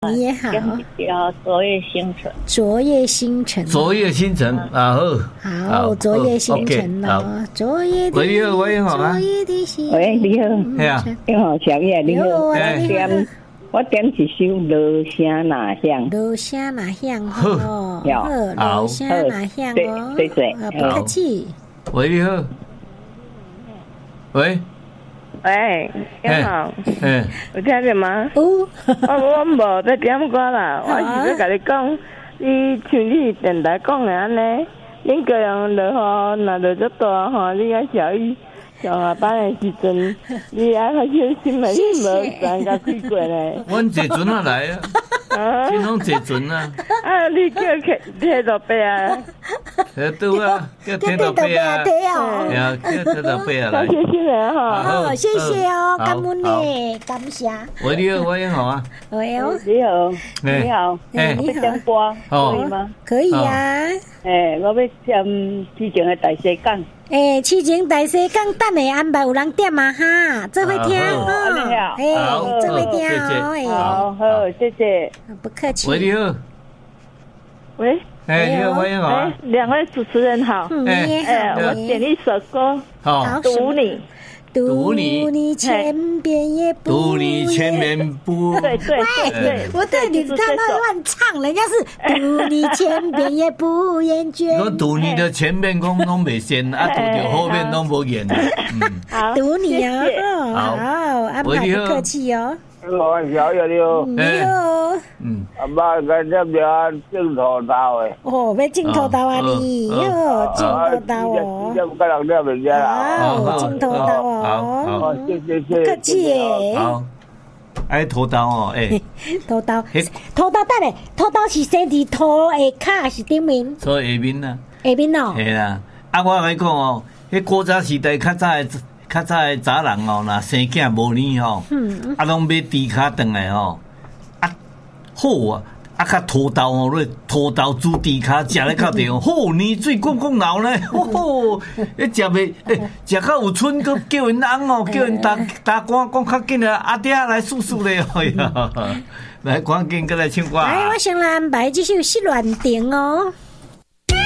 你也好， 叫昨夜星辰。 昨夜星辰， 昨夜星辰啊， 好，昨夜星辰哦，昨夜的， 喂，我好啊， 昨夜的星， 喂，你好， 系啊， 你好，小叶，你好，我点一首落声哪响， 落声哪响哦，好，落声哪响哦， 对， 不客气。 喂，你好，喂。 喂，你好，有听见吗？ 有， 我无在点歌啦，我是要甲你讲，你像你电台讲的安尼，恁高阳落雨，若落足大吼，你爱小雨上下班的时阵，你爱较小心的，你无专甲开过呢。 阮坐船啊来啊，今拢坐船啊。 啊，你叫铁道伯啊？ 对啊，叫铁道伯啊，对啊，叫铁道伯啊来。 谢谢哈， 好，谢谢哦，感恩呢，感谢。 喂，你好，我好啊。 喂哦， 你好，你好， 你点歌可以吗？ 可以啊。 我要点之前的大西港。 之前大西港等下安排有人点嘛哈，这会听哦。这会听哦。 好，谢谢。 不客气。 喂，你好。 喂。 你好，我好。 两位主持人好。我点一首歌，赌你。 赌你千遍也不赌你千遍不。 对， 我对你他那乱唱，人家是赌你千遍也不厌倦。 我赌你的前面讲拢未先，啊赌着后面拢无演。 赌你啊，好，安排不客气哦。 我小叶你好， 你好， 阿爸个这边种土豆诶。 哦，要种土豆啊你，哟，种土豆哦。 这不跟人家人家啦。 好，种土豆哦。 好，谢。 不客气耶。 好，爱土豆哦， 土豆等下，土豆是生伫土的卡是顶面？ 所以下面啊。 下面哦。 系啦，啊，我来讲哦，迄古早时代较早的早人哦，若生囝无年吼，拢买猪脚回来吼，好啊，较土豆哦，土豆煮猪脚食咧较地哦，好年水滚流呢，迄食袂食较有春，佮叫因翁哦，叫因大官讲较紧啊，阿爹来叔叔咧，哎呀，来赶紧过来唱歌。 来，我先来安排这首《失恋情》哦。